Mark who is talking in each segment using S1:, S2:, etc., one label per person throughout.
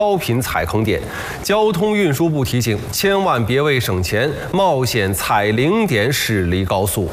S1: 高频踩坑点。交通运输部提醒，千万别为省钱冒险踩零点驶离高速。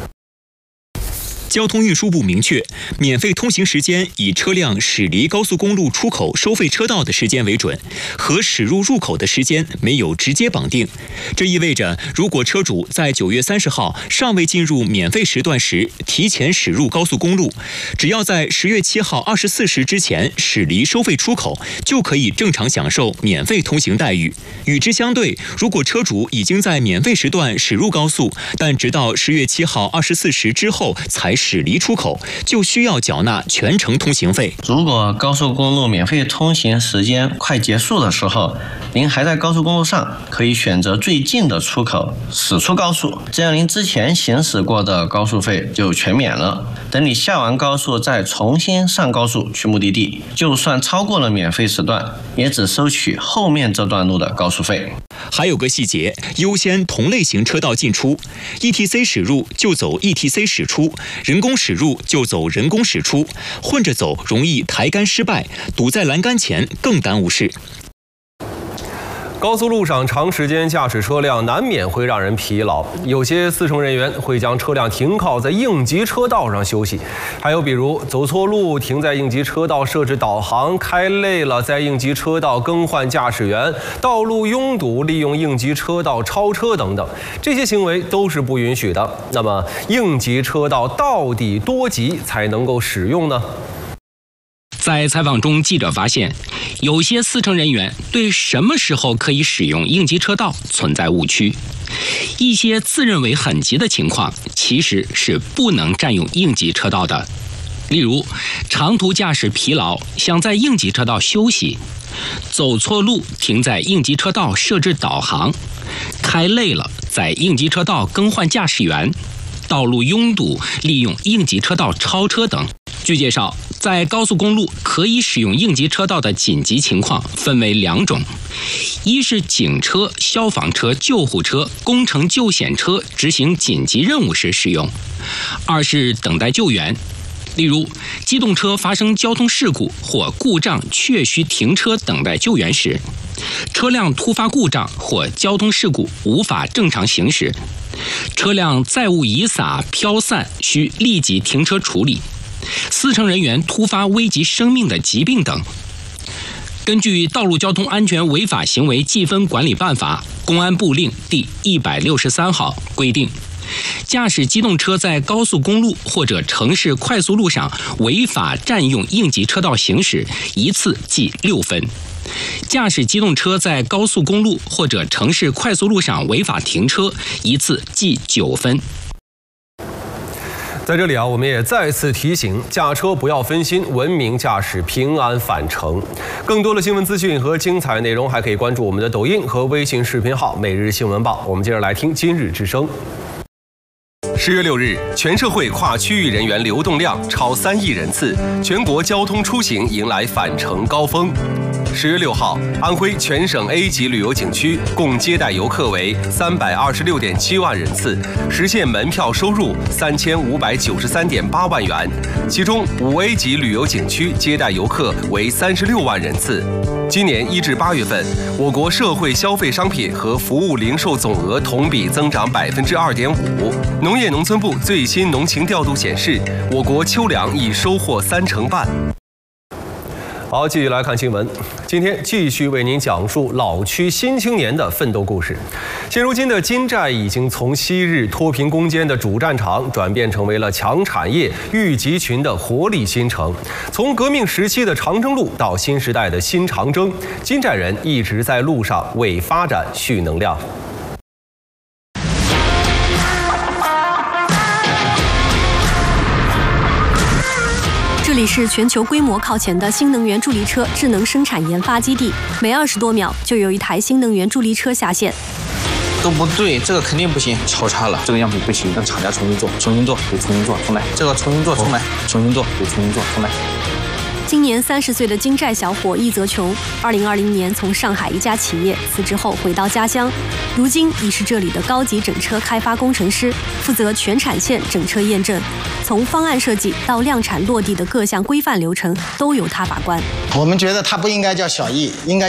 S2: 交通运输部明确，免费通行时间以车辆驶离高速公路出口收费车道的时间为准，和驶入入口的时间没有直接绑定。这意味着，如果车主在9月30号尚未进入免费时段时提前驶入高速公路，只要在10月7号24时之前驶离收费出口，就可以正常享受免费通行待遇。与之相对，如果车主已经在免费时段驶入高速，但直到10月7号24时之后才驶离出口，就需要缴纳全程通行费。
S3: 如果高速公路免费通行时间快结束的时候，您还在高速公路上，可以选择最近的出口驶出高速，这样您之前行驶过的高速费就全免了。等你下完高速再重新上高速去目的地，就算超过了免费时段，也只收取后面这段路的高速费。
S2: 还有个细节，优先同类型车道进出 ，ETC 驶入就走 ETC 驶出，人工驶入就走人工驶出，混着走容易抬杆失败，堵在栏杆前更耽误事。
S1: 高速路上长时间驾驶车辆，难免会让人疲劳。有些司乘人员会将车辆停靠在应急车道上休息，还有比如走错路，停在应急车道设置导航；开累了，在应急车道更换驾驶员；道路拥堵，利用应急车道超车等等，这些行为都是不允许的。那么，应急车道到底多急才能够使用呢？
S4: 在采访中，记者发现，有些司乘人员对什么时候可以使用应急车道存在误区。一些自认为很急的情况，其实是不能占用应急车道的。例如，长途驾驶疲劳，想在应急车道休息；走错路，停在应急车道设置导航；开累了，在应急车道更换驾驶员；道路拥堵，利用应急车道超车等。 据介绍，在高速公路可以使用应急车道的紧急情况分为2种：一是警车、消防车、救护车、工程救险车执行紧急任务时使用；二是等待救援。例如，机动车发生交通事故或故障，确需停车等待救援时；车辆突发故障或交通事故无法正常行驶；车辆载物遗撒、飘散，需立即停车处理。 司乘人员突发危及生命的疾病等。根据《道路交通安全违法行为记分管理办法》公安部令第163号规定，驾驶机动车在高速公路或者城市快速路上违法占用应急车道行驶，一次记6分；驾驶机动车在高速公路或者城市快速路上违法停车，一次记9分。
S1: 在这里我们也再次提醒驾车不要分心，文明驾驶，平安返程。更多的新闻资讯和精彩内容，还可以关注我们的抖音和微信视频号“每日新闻报”。我们接着来听今日之声。10月6日，全社会跨区域人员流动量超3亿人次，全国交通出行迎来返程高峰。 10月6号，安徽全省 A 级旅游景区共接待游客为326.7万人次，实现门票收入3593.8万元。其中5A 级旅游景区接待游客为36万人次。今年1至8月份，我国社会消费商品和服务零售总额同比增长2.5%。农业农村部最新农情调度显示，我国秋粮已收获3成半。 好，继续来看新闻。今天继续为您讲述老区新青年的奋斗故事。现如今的金寨已经从昔日脱贫攻坚的主战场，转变成为了强产业、育集群的活力新城。从革命时期的长征路到新时代的新长征，金寨人一直在路上为发展蓄能量。
S5: 这里是全球规模靠前的新能源助力车智能生产研发基地，每20多秒就有一台新能源助力车下线。
S6: 都不对，这个肯定不行，超差了，这个样品不行，让厂家重新做，重新做，得重新做，重来，这个重新做，重来，重新做，得重新做，重来。
S5: 今年30岁的金寨小伙易泽琼，2020年从上海一家企业辞职后回到家乡，如今已是这里的高级整车开发工程师，负责全产线整车验证，从方案设计到量产落地的各项规范流程都由他把关。
S7: 我们觉得它不应该叫小易，应该